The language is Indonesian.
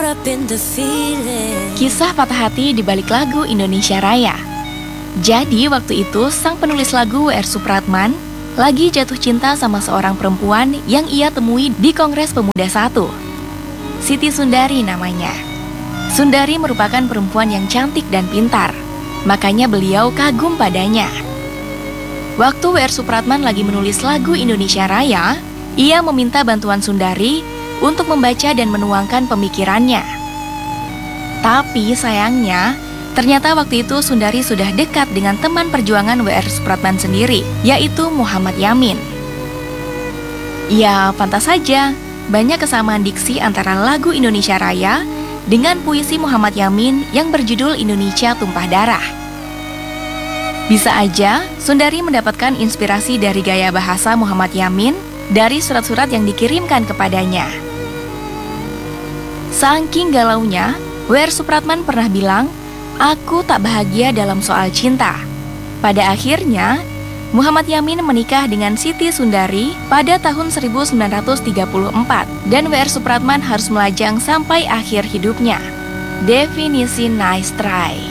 Kisah patah hati di balik lagu Indonesia Raya. Jadi waktu itu sang penulis lagu W.R. Supratman lagi jatuh cinta sama seorang perempuan yang ia temui di Kongres Pemuda 1. Siti Sundari namanya. Sundari merupakan perempuan yang cantik dan pintar, makanya beliau kagum padanya. Waktu W.R. Supratman lagi menulis lagu Indonesia Raya, ia meminta bantuan Sundari untuk membaca dan menuangkan pemikirannya. Tapi sayangnya, ternyata waktu itu Sundari sudah dekat dengan teman perjuangan W.R. Supratman sendiri, yaitu Muhammad Yamin. Ya, pantas saja, banyak kesamaan diksi antara lagu Indonesia Raya dengan puisi Muhammad Yamin yang berjudul Indonesia Tumpah Darah. Bisa aja, Sundari mendapatkan inspirasi dari gaya bahasa Muhammad Yamin dari surat-surat yang dikirimkan kepadanya. Saking galaunya, W.R. Supratman pernah bilang, "Aku tak bahagia dalam soal cinta." Pada akhirnya, Muhammad Yamin menikah dengan Siti Sundari pada tahun 1934 dan W.R. Supratman harus melajang sampai akhir hidupnya. Definisi nice try.